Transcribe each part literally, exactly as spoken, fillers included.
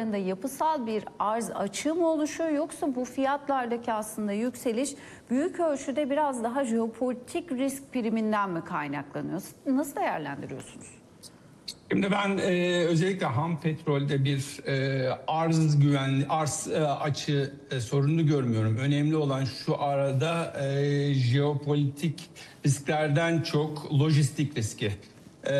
fiyatlarında yapısal bir arz açığı mı oluşuyor, yoksa bu fiyatlardaki aslında yükseliş büyük ölçüde biraz daha jeopolitik risk priminden mi kaynaklanıyor? Nasıl değerlendiriyorsunuz? Şimdi ben e, özellikle ham petrolde bir e, arz güvenli arz e, açığı e, sorunu görmüyorum. Önemli olan şu arada e, jeopolitik risklerden çok lojistik riski. E,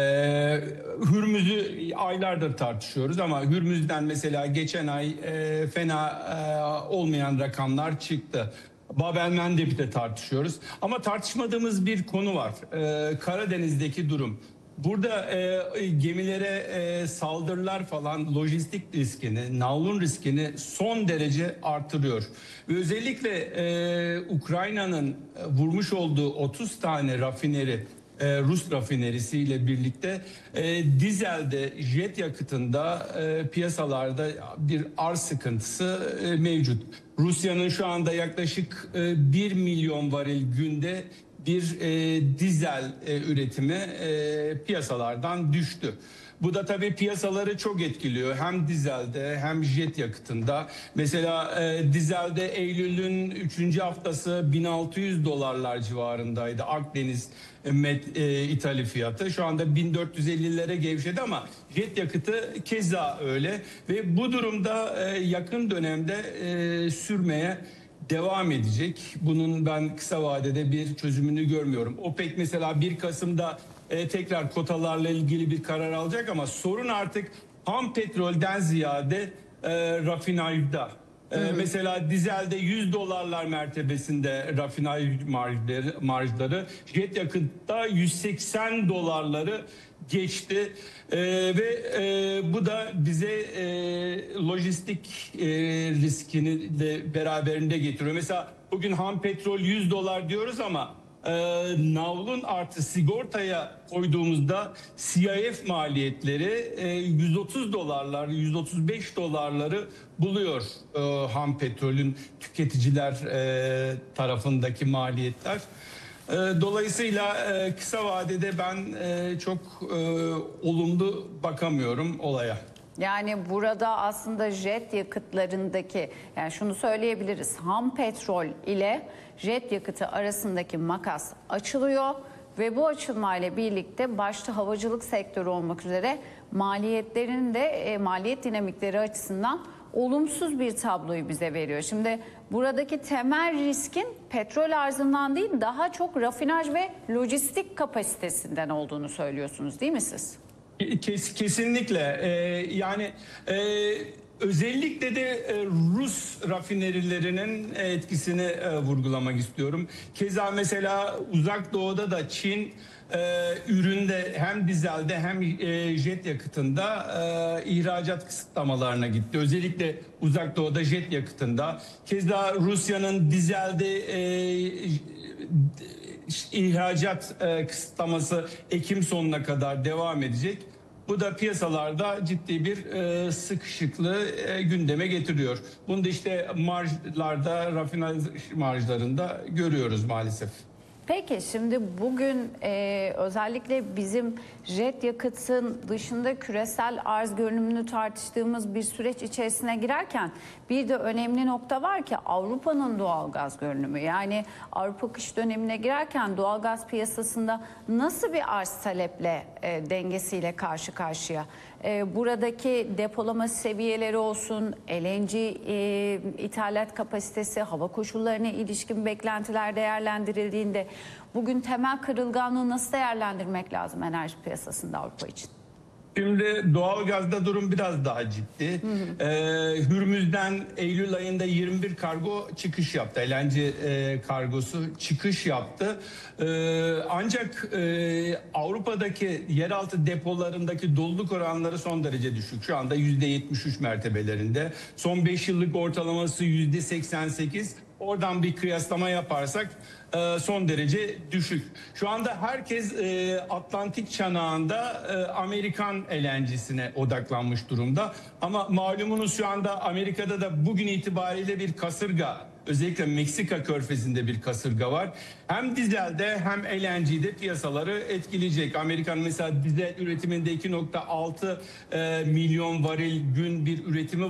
Hürmüz'ü aylardır tartışıyoruz ama Hürmüz'den mesela geçen ay e, fena e, olmayan rakamlar çıktı. Bab el-Mandeb'i de tartışıyoruz. Ama tartışmadığımız bir konu var. E, Karadeniz'deki durum. Burada e, gemilere e, saldırılar falan lojistik riskini, navlun riskini son derece artırıyor. Ve özellikle e, Ukrayna'nın e, vurmuş olduğu otuz tane rafineri, e, Rus rafinerisiyle birlikte e, dizelde, jet yakıtında e, piyasalarda bir arz sıkıntısı e, mevcut. Rusya'nın şu anda yaklaşık e, bir milyon varil günde bir e, dizel e, üretimi e, piyasalardan düştü. Bu da tabii piyasaları çok etkiliyor. Hem dizelde hem jet yakıtında. Mesela e, dizelde Eylül'ün üçüncü haftası bin altı yüz dolarlar civarındaydı. Akdeniz e, Met, e, İthali fiyatı. Şu anda bin dört yüz ellilere gevşedi ama jet yakıtı keza öyle. Ve bu durumda e, yakın dönemde e, sürmeye devam edecek. Bunun ben kısa vadede bir çözümünü görmüyorum. OPEC mesela bir Kasım'da e, tekrar kotalarla ilgili bir karar alacak ama sorun artık ham petrolden ziyade e, rafinajda. E, mesela dizelde yüz dolarlar mertebesinde rafinaj marjları, marjları jet yakıtta yüz seksen dolarları geçti. Ee, ve e, bu da bize e, lojistik e, riskini de beraberinde getiriyor. Mesela bugün ham petrol yüz dolar diyoruz ama e, navlun artı sigortaya koyduğumuzda C I F maliyetleri e, yüz otuz dolarlar, yüz otuz beş dolarları buluyor e, ham petrolün tüketiciler e, tarafındaki maliyetler. Dolayısıyla kısa vadede ben çok olumlu bakamıyorum olaya. Yani burada aslında jet yakıtlarındaki, yani şunu söyleyebiliriz, ham petrol ile jet yakıtı arasındaki makas açılıyor ve bu açılmayla birlikte başta havacılık sektörü olmak üzere maliyetlerin de maliyet dinamikleri açısından olumsuz bir tabloyu bize veriyor. Şimdi buradaki temel riskin petrol arzından değil, daha çok rafinaj ve lojistik kapasitesinden olduğunu söylüyorsunuz, değil mi siz? Kes, kesinlikle. Ee, yani e, özellikle de e, Rus rafinerilerinin etkisini e, vurgulamak istiyorum. Keza mesela Uzak Doğu'da da Çin Ee, üründe hem dizelde hem e, jet yakıtında e, ihracat kısıtlamalarına gitti. Özellikle Uzak Doğu'da jet yakıtında. Keza Rusya'nın dizelde e, ihracat e, kısıtlaması Ekim sonuna kadar devam edecek. Bu da piyasalarda ciddi bir e, sıkışıklığı e, gündeme getiriyor. Bunu da işte marjlarda, rafinaj marjlarında görüyoruz maalesef. Peki şimdi bugün e, özellikle bizim jet yakıtın dışında küresel arz görünümünü tartıştığımız bir süreç içerisine girerken bir de önemli nokta var ki Avrupa'nın doğalgaz görünümü. Yani Avrupa kış dönemine girerken doğalgaz piyasasında nasıl bir arz taleple e, dengesiyle karşı karşıya? E, buradaki depolama seviyeleri olsun, L N G e, ithalat kapasitesi, hava koşullarına ilişkin beklentiler değerlendirildiğinde bugün temel kırılganlığı nasıl değerlendirmek lazım enerji piyasasında Avrupa için? Şimdi doğalgazda durum biraz daha ciddi. Hı hı. Ee, Hürmüz'den Eylül ayında yirmi bir kargo çıkış yaptı. L N G e, kargosu çıkış yaptı. Ee, ancak e, Avrupa'daki yeraltı depolarındaki doluluk oranları son derece düşük. Şu anda yüzde yetmiş üç mertebelerinde. Son beş yıllık ortalaması yüzde seksen sekiz. Oradan bir kıyaslama yaparsak son derece düşük. Şu anda herkes Atlantik çanağında Amerikan L N G'sine odaklanmış durumda. Ama malumunuz şu anda Amerika'da da bugün itibariyle bir kasırga, özellikle Meksika körfezinde bir kasırga var. Hem dizelde hem L N G'de piyasaları etkileyecek. Amerikan mesela dizel üretiminde iki nokta altı milyon varil gün bir üretimi